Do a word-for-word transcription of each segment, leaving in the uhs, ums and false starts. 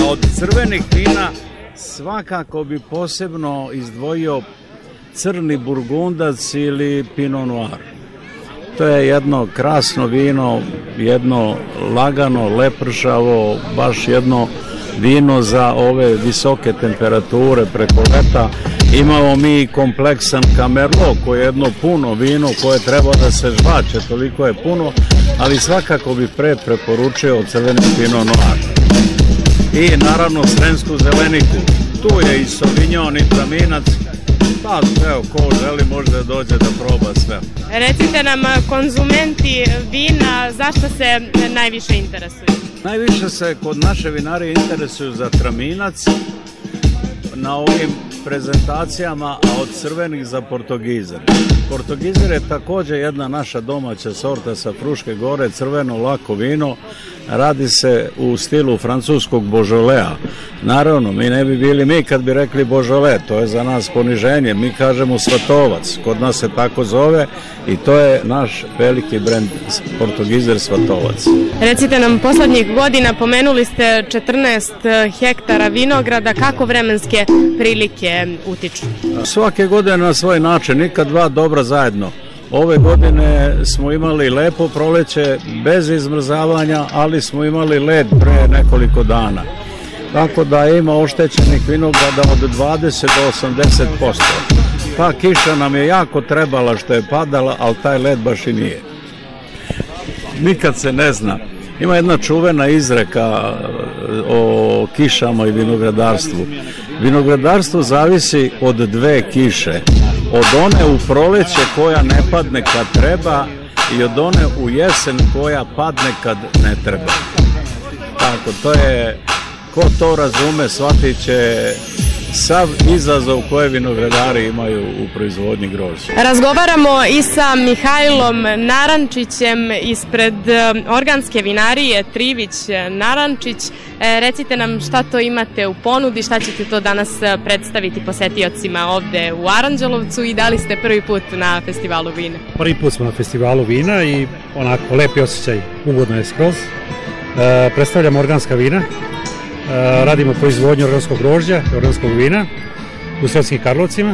A od crvenih vina svakako bi posebno izdvojio crni burgundac ili pinot noir. To je jedno krasno vino, jedno lagano, lepršavo, baš jedno vino za ove visoke temperature preko leta. Imamo mi kompleksan Camerlot koji je jedno puno vino koje treba da se žvače, toliko je puno, ali svakako bi pre preporučio crveni pinot noir. I naravno sremsku zeleniku, tu je i Sauvignon i Traminac, pa evo ko želi može da dođe da proba sve. Recite nam, konzumenti vina, zašto se najviše interesuju? Najviše se kod naše vinarije interesuju za Traminac na ovim prezentacijama, a od crvenih za Portogizer. Portogizer je također jedna naša domaća sorta sa Fruške gore, crveno lako vino, radi se u stilu francuskog Beaujolea. Naravno, mi ne bi bili mi kad bi rekli Beaujolais, to je za nas poniženje, mi kažemo Svatovac, kod nas se tako zove i to je naš veliki brend Portogizer Svatovac. Recite nam, poslednjih godina pomenuli ste četrnaest hektara vinograda, kako vremenske prilike utiču? Svake godine na svoj način, nikad dva dobra zajedno. Ove godine smo imali lepo proleće, bez izmrzavanja, ali smo imali led pre nekoliko dana. Tako da ima oštećenih vinograda od dvadeset do osamdeset posto. Ta kiša nam je jako trebala što je padala, ali taj led baš i nije. Nikad se ne zna. Ima jedna čuvena izreka o kišama i vinogradarstvu. Vinogradarstvo zavisi od dve kiše. Od one u proleće koja ne padne kad treba i od one u jesen koja padne kad ne treba. Tako, to je, ko to razume, shvatit će sav izazov koje vinogradari imaju u proizvodnji grožđa. Razgovaramo i sa Mihajlom Narančićem ispred organske vinarije Trivić Narančić. Recite nam šta to imate u ponudi, šta ćete to danas predstaviti posetiocima ovde u Aranđelovcu i da li ste prvi put na festivalu vina? Prvi put smo na festivalu vina i onako lepi osjećaj, ugodno je skroz. E, predstavljamo organska vina. Radimo proizvodnju organskog grožđa i organskog vina u Sremskim Karlovcima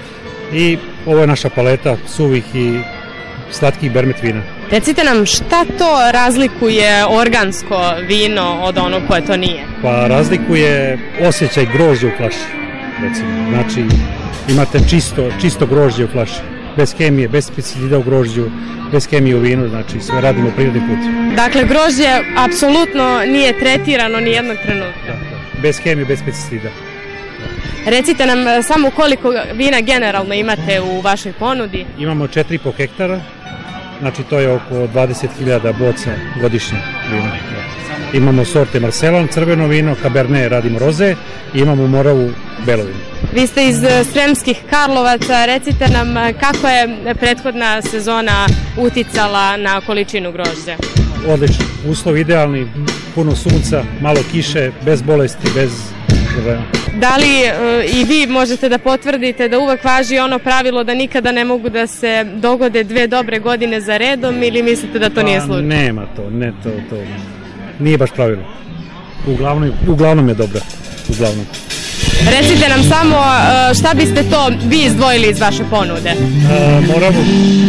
i ovo je naša paleta suvih i slatkih bermet vina. Recite nam, šta to razlikuje organsko vino od onog koje to nije? Pa razlikuje osjećaj grožđa u flaši, recimo. Znači imate čisto, čisto grožđe u flaši, bez kemije, bez pesticida u grožđu, bez kemije u vinu, znači sve radimo prirodni put. Dakle, grožđe apsolutno nije tretirano ni jednog trenutka. Da, da. Bez kemije, bez pesticida. Recite nam samo koliko vina generalno imate u vašoj ponudi? Imamo četiri i po hektara, znači to je oko dvadeset hiljada boca godišnje vina. Imamo sorte Marselan, crveno vino, Cabernet, radimo roze i imamo Moravu, belo vino. Vi ste iz Sremskih Karlovaca, recite nam kako je prethodna sezona uticala na količinu grožđa? Odlično, uslov idealni, puno sunca, malo kiše, bez bolesti, bez problema. Da li e, i vi možete da potvrdite da uvek važi ono pravilo da nikada ne mogu da se dogode dve dobre godine za redom ili mislite da to pa, nije slučaj? Nema to, ne to, to nije baš pravilo. Uglavnom, uglavnom je dobra, uglavnom. Recite nam samo šta biste to vi izdvojili iz vaše ponude? E, Moravu,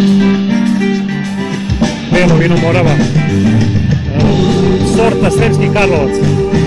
belo vino Morava, e, sorta Sremskih Karlovaca.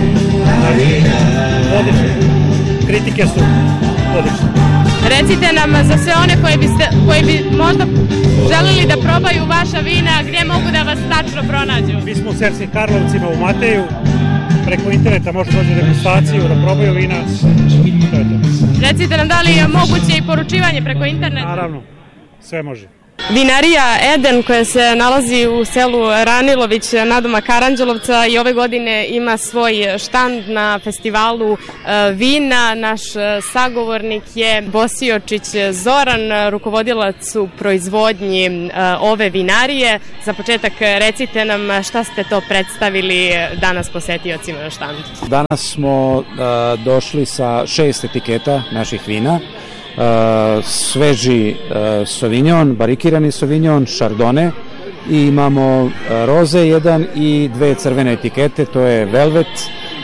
Odlično, kritike su odlične. Recite nam za sve one koji, biste, koji bi možda želeli da probaju vaša vina, gdje mogu da vas tačno pronađu? Mi smo u Sremskim Karlovcima u Mateju, preko interneta može doći degustaciju, da probaju vina. To je to. Recite nam da li je moguće i poručivanje preko interneta? Naravno, sve može. Vinarija Eden koja se nalazi u selu Ranilović nadomak Aranđelovca i ove godine ima svoj štand na festivalu vina. Naš sagovornik je Bosiočić Zoran, rukovodilac u proizvodnji ove vinarije. Za početak recite nam šta ste to predstavili danas posetiocima na štandu. Danas smo uh, došli sa šest etiketa naših vina. Uh, sveži uh, Sauvignon, barikirani Sauvignon, Chardonnay i imamo uh, roze jedan i dve crvene etikete, to je Velvet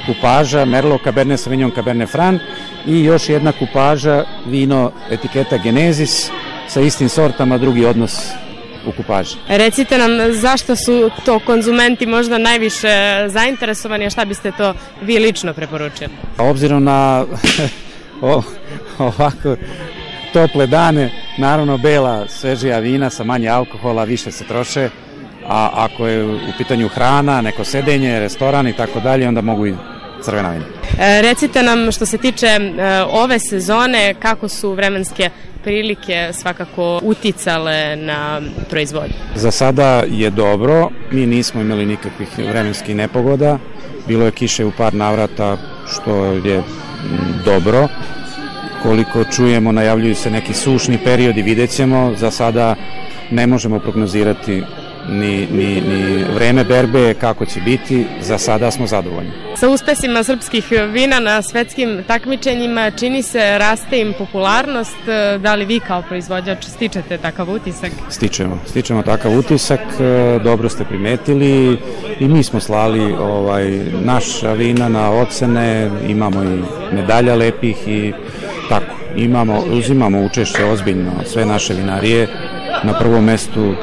kupaža Merlot, Cabernet Sauvignon, Cabernet Franc i još jedna kupaža vino etiketa Genesis sa istim sortama, drugi odnos u kupaži. Recite nam zašto su to konzumenti možda najviše zainteresovani, a šta biste to vi lično preporučili? Obzirom na o, ovako tople dane, naravno bela svežija vina sa manje alkohola više se troše, a ako je u pitanju hrana, neko sedenje, restoran i tako dalje, onda mogu i crvena vina. E, recite nam što se tiče e, ove sezone, kako su vremenske prilike svakako uticale na proizvodnju? Za sada je dobro, mi nismo imali nikakvih vremenskih nepogoda, bilo je kiše u par navrata što je dobro. Koliko čujemo, najavljuju se neki sušni periodi, vidjet ćemo. Za sada ne možemo prognozirati ni, ni, ni vreme berbe, kako će biti. Za sada smo zadovoljni. Sa uspesima srpskih vina na svetskim takmičenjima čini se raste im popularnost. Da li vi kao proizvođač stičete takav utisak? Stičemo, stičemo takav utisak, dobro ste primetili i mi smo slali ovaj, naša vina na ocene, imamo i medalja lepih i tako, imamo, uzimamo učešće ozbiljno sve naše vinarije. Na prvom mestu uh,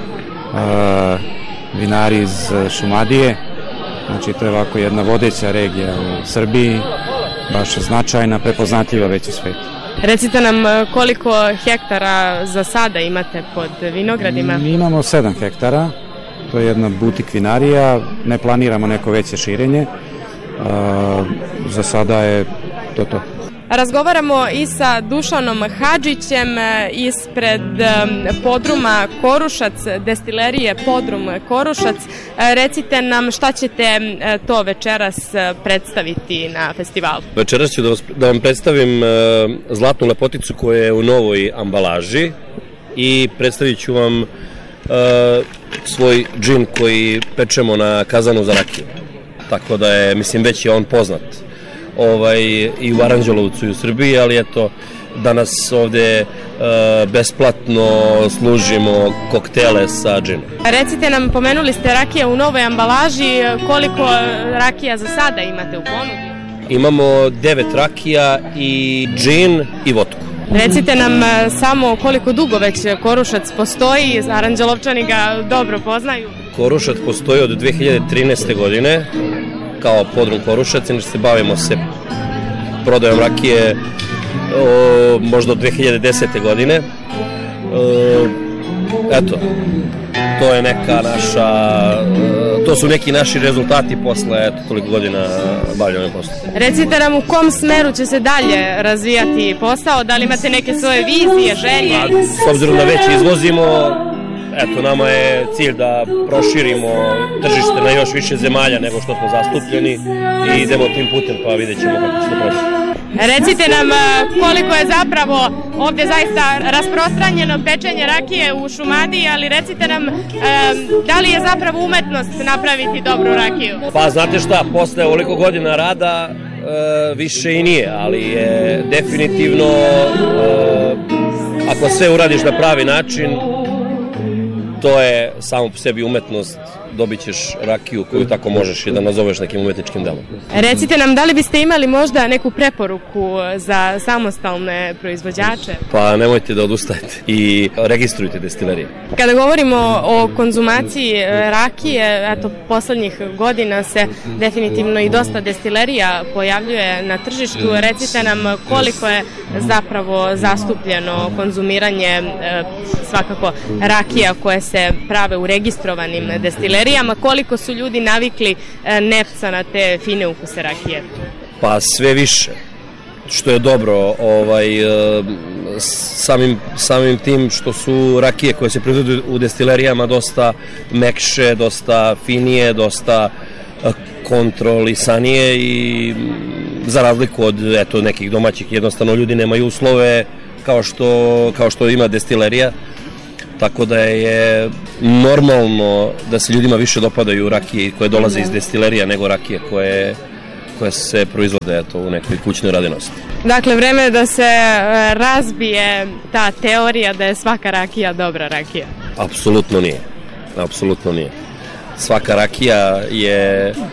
vinari iz Šumadije, znači to je ovako jedna vodeća regija u Srbiji, baš značajna, prepoznatljiva već u svetu. Recite nam koliko hektara za sada imate pod vinogradima? Mi imamo sedam hektara, to je jedna butik vinarija, ne planiramo neko veće širenje, uh, za sada je to to. Razgovaramo i sa Dušanom Hadžićem ispred podruma Korušac, destilerije Podrum Korušac. Recite nam šta ćete to večeras predstaviti na festivalu? Večeras ću da, vas, da vam predstavim zlatnu lepoticu koja je u novoj ambalaži i predstavit ću vam uh, svoj džin koji pečemo na kazanu za rakiju. Tako da je, mislim, već je on poznat. Ovaj, i u Aranđelovcu i u Srbiji, ali eto, danas ovde e, besplatno služimo koktele sa džinom. Recite nam, pomenuli ste rakija u novoj ambalaži, koliko rakija za sada imate u ponudi? Imamo devet rakija i džin i vodku. Recite nam samo koliko dugo već Korušac postoji, Aranđelovčani ga dobro poznaju. Korušac postoji od dve hiljade trinaeste. godine kao Podrum Korušac, inače se bavimo se prodajom rakije o, možda od dve hiljade desete. godine. O, eto, to je neka naša, to su neki naši rezultati posle eto, toliko godina bavljanja posla. Recite nam u kom smeru će se dalje razvijati posao, da li imate neke svoje vizije, želje? A, s obzirom da već izvozimo, eto, nama je cilj da proširimo tržište na još više zemalja nego što smo zastupljeni i idemo tim putem, pa vidjet ćemo kako će to proći. Recite nam koliko je zapravo ovdje zaista rasprostranjeno pečenje rakije u Šumadiji, ali recite nam da li je zapravo umetnost napraviti dobru rakiju? Pa znate šta, posle ovoliko godina rada više i nije, ali je definitivno, ako sve uradiš na pravi način, to je samo po sebi umetnost, dobit ćeš rakiju koju tako možeš i da nazoveš nekim umetničkim delom. Recite nam, da li biste imali možda neku preporuku za samostalne proizvođače? Pa nemojte da odustajete i registrujte destilerije. Kada govorimo o konzumaciji rakije, eto, poslednjih godina se definitivno i dosta destilerija pojavljuje na tržištu. Recite nam koliko je zapravo zastupljeno konzumiranje svakako rakija koje se prave u registrovanim destilerijama, koliko su ljudi navikli nepca na te fine ukuse rakije? Pa sve više, što je dobro, ovaj, samim, samim tim što su rakije koje se proizvode u destilerijama dosta mekše, dosta finije, dosta kontrolisanije i za razliku od eto, nekih domaćih, jednostavno ljudi nemaju uslove kao što, kao što ima destilerija. Tako da je normalno da se ljudima više dopadaju rakije koje dolaze iz destilerija nego rakije koje, koje se proizvode eto, u nekoj kućnoj radinosti. Dakle, vreme je da se razbije ta teorija da je svaka rakija dobra rakija. Apsolutno nije. Apsolutno nije. Svaka rakija je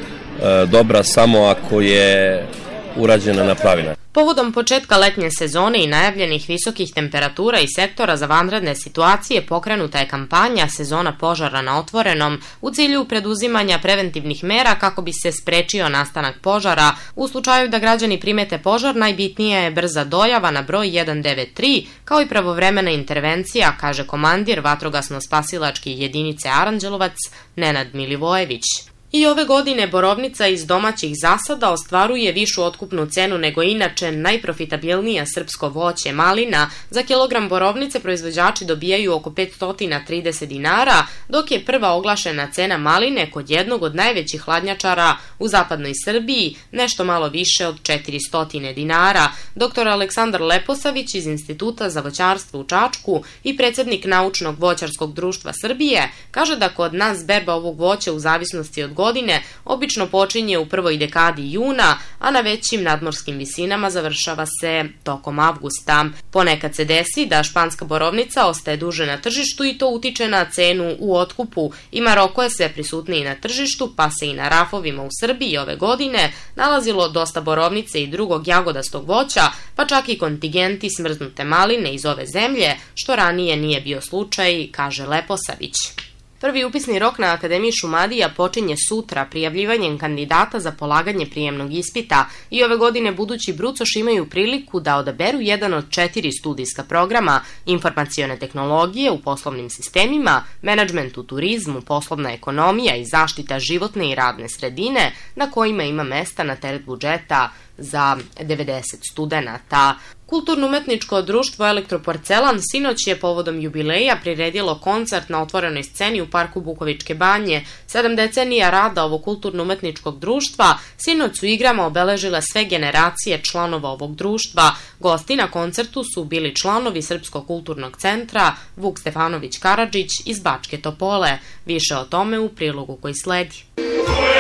dobra samo ako je urađena na pravi način. Povodom početka letnje sezone i najavljenih visokih temperatura i sektora za vanredne situacije pokrenuta je kampanja Sezona požara na otvorenom u cilju preduzimanja preventivnih mera kako bi se sprečio nastanak požara. U slučaju da građani primete požar, najbitnija je brza dojava na broj jedan devet tri, kao i pravovremena intervencija, kaže komandir vatrogasno-spasilačke jedinice Aranđelovac Nenad Milivojević. I ove godine borovnica iz domaćih zasada ostvaruje višu otkupnu cenu nego inače najprofitabilnija srpsko voće malina. Za kilogram borovnice proizvođači dobijaju oko petsto trideset dinara, dok je prva oglašena cena maline kod jednog od najvećih hladnjačara u zapadnoj Srbiji nešto malo više od četiristo dinara. Doktor Aleksandar Leposavić iz Instituta za voćarstvo u Čačku i predsednik Naučnog voćarskog društva Srbije kaže da kod nas berba ovog voća u zavisnosti od godine obično počinje u prvoj dekadi juna, a na većim nadmorskim visinama završava se tokom avgusta. Ponekad se desi da španska borovnica ostaje duže na tržištu i to utiče na cenu u otkupu. I Maroko je sve prisutniji na tržištu, pa se i na rafovima u Srbiji ove godine nalazilo dosta borovnice i drugog jagodastog voća, pa čak i kontingenti smrznute maline iz ove zemlje, što ranije nije bio slučaj, kaže Leposavić. Prvi upisni rok na Akademiji Šumadija počinje sutra prijavljivanjem kandidata za polaganje prijemnog ispita i ove godine budući brucoši imaju priliku da odaberu jedan od četiri studijska programa: informacione tehnologije u poslovnim sistemima, menadžment u turizmu, poslovna ekonomija i zaštita životne i radne sredine, na kojima ima mesta na teret budžeta za devedeset studenata. Kulturno-umetničko društvo Elektroporcelan sinoć je povodom jubileja priredilo koncert na otvorenoj sceni u parku Bukovičke banje. Sedam decenija rada ovog kulturno-umetničkog društva sinoć su igrama obeležile sve generacije članova ovog društva. Gosti na koncertu su bili članovi Srpskog kulturnog centra Vuk Stefanović Karadžić iz Bačke Topole. Više o tome u prilogu koji sledi.